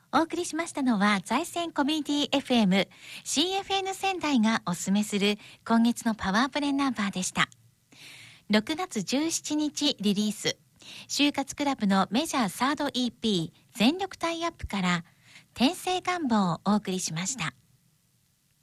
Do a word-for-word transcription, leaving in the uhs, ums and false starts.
お送りしましたのは財泉コミュニティ エフエム シーエフエヌ 仙台がおすすめする今月のパワープレナンバーでした。ろくがつじゅうしちにちリリース、就活クラブのメジャーサード イーピー 全力タイアップから天生願望をお送りしました。